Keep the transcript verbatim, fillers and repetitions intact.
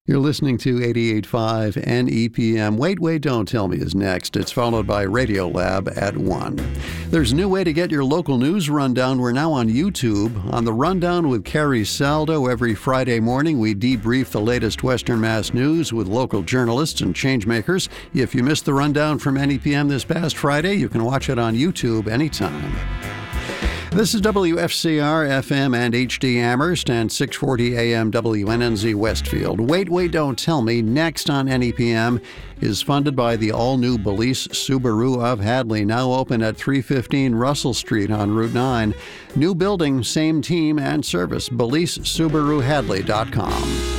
You're listening to eighty-eight point five N E P M. Wait, Wait, Don't Tell Me is next. It's followed by Radiolab at one. There's a new way to get your local news rundown. We're now on YouTube. On the Rundown with Carrie Saldo, every Friday morning we debrief the latest Western Mass news with local journalists and changemakers. If you missed the Rundown from N E P M this past Friday, you can watch it on YouTube anytime. This is W F C R F M and H D Amherst and six forty A M W N N Z Westfield. Wait, Wait, Don't Tell Me, next on N E P M, is funded by the all-new Belize Subaru of Hadley, now open at three fifteen Russell Street on Route nine. New building, same team and service, Belize Subaru Hadley dot com.